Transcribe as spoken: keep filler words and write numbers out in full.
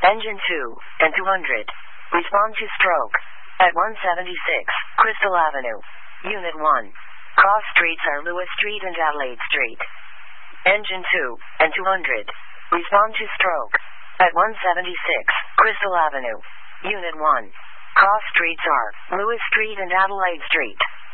Engine two and two hundred. Respond to stroke. At one seventy-six, Crystal Avenue. Unit one. Cross streets are Lewis Street and Adelaide Street. Engine two and two hundred. Respond to stroke. At one seventy-six, Crystal Avenue. Unit one. Cross streets are Lewis Street and Adelaide Street.